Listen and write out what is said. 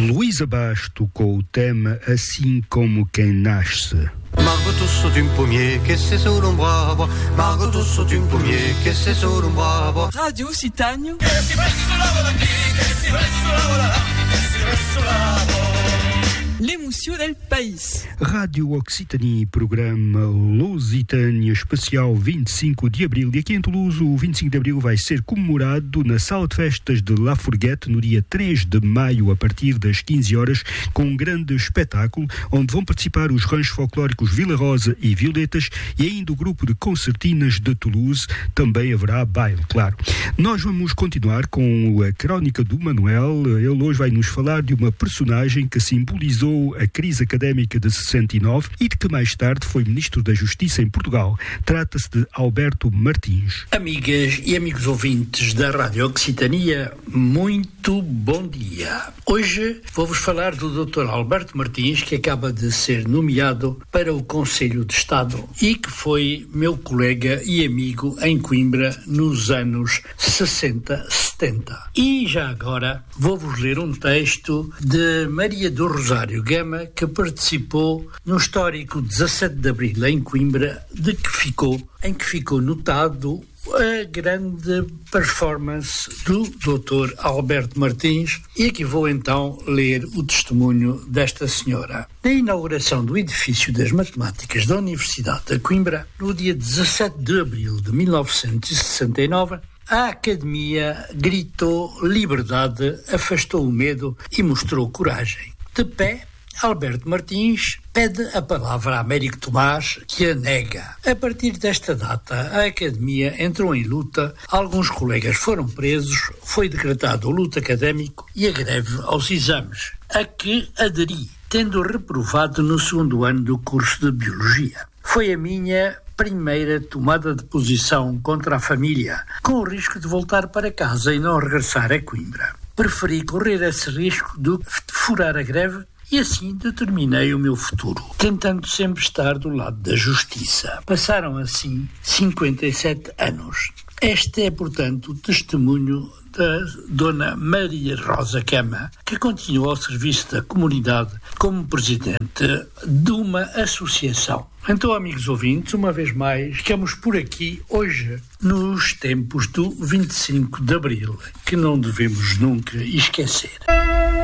Luísa Basto com o tema Assim Como Quem Nasce. Margoto sotto un pommier che se solo un bravo, Margoto sotto un pommier che se solo un bravo. Radio Occitânio. Che si verso la vola qui, che si verso la vola là, che si verso la vola. L'émotion del país. Rádio Occitanie, programa Lusitânia especial 25 de Abril. E aqui em Toulouse, o 25 de Abril vai ser comemorado na Sala de Festas de La Fourguette no dia 3 de maio, a partir das 15 horas, com um grande espetáculo, onde vão participar os ranchos folclóricos Vila Rosa e Violetas e ainda o grupo de concertinas de Toulouse. Também haverá baile, claro. Nós vamos continuar com a crónica do Manuel. Ele hoje vai nos falar de uma personagem que simbolizou a crise académica de 69 e de que mais tarde foi Ministro da Justiça em Portugal. Trata-se de Alberto Martins. Amigas e amigos ouvintes da Rádio Occitania, muito bom dia. Hoje vou-vos falar do Dr. Alberto Martins, que acaba de ser nomeado para o Conselho de Estado e que foi meu colega e amigo em Coimbra nos anos 60, 70. E já agora vou-vos ler um texto de Maria do Rosário Gama, que participou no histórico 17 de Abril em Coimbra, em que ficou notado a grande performance do Dr. Alberto Martins, e aqui vou então ler o testemunho desta senhora. Na inauguração do edifício das matemáticas da Universidade de Coimbra, no dia 17 de abril de 1969, a Academia gritou liberdade, afastou o medo e mostrou coragem. De pé, Alberto Martins pede a palavra a Américo Tomás, que a nega. A partir desta data, a Academia entrou em luta, alguns colegas foram presos, foi decretado o luto académico e a greve aos exames, a que aderi, tendo reprovado no segundo ano do curso de Biologia. Foi a minha primeira tomada de posição contra a família, com o risco de voltar para casa e não regressar a Coimbra. Preferi correr esse risco do que furar a greve e assim determinei o meu futuro, tentando sempre estar do lado da justiça. Passaram assim 57 anos. Este é, portanto, o testemunho da Dona Maria Rosa Gama, que continua ao serviço da comunidade como presidente de uma associação. Então, amigos ouvintes, uma vez mais, ficamos por aqui hoje, nos tempos do 25 de Abril, que não devemos nunca esquecer.